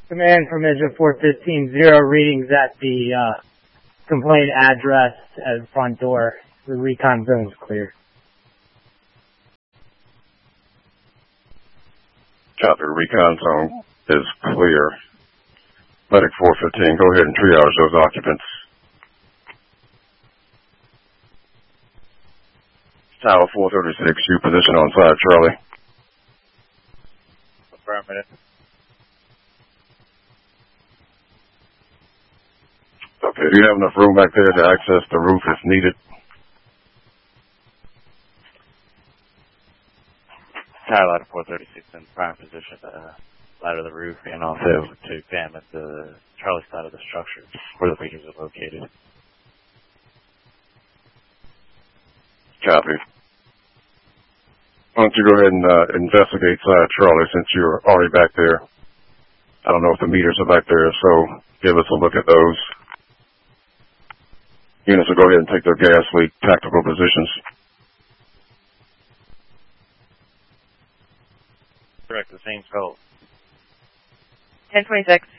Command from Engine 415, 0 readings at the complaint address at the front door. The recon zone is clear. Copy, recon zone is clear. Medic 415, go ahead and triage those occupants. Tower 436, you position on side, Charlie. Affirmative. Okay, do you have enough room back there to access the roof if needed? Tower ladder 436 in prime position to ladder the roof and also to examine the Charlie side of the structure where the breachers are located. Copy. Why don't you go ahead and investigate side Charlie since you're already back there. I don't know if the meters are back there, so give us a look at those. Units will go ahead and take their gas leak tactical positions. Correct, the same scope. 1026.